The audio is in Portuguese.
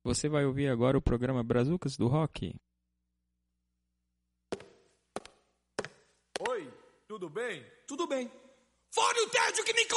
Você vai ouvir agora o programa Brazucas do Rock. Oi, tudo bem? Tudo bem. Fora o tédio que me